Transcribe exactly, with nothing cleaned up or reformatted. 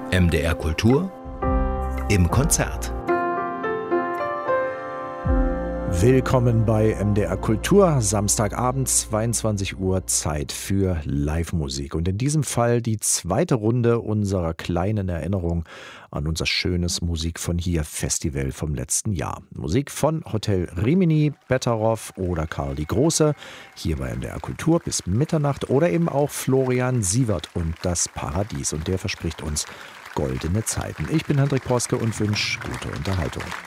M D R Kultur im Konzert. Willkommen bei M D R Kultur, Samstagabend, zweiundzwanzig Uhr, Zeit für Live-Musik. Und in diesem Fall die zweite Runde unserer kleinen Erinnerung an unser schönes Musik von hier Festival vom letzten Jahr. Musik von Hotel Rimini, Betteroff oder Karl die Große, hier bei M D R Kultur bis Mitternacht, oder eben auch Florian Sievert und das Paradies. Und der verspricht uns goldene Zeiten. Ich bin Hendrik Poske und wünsche gute Unterhaltung.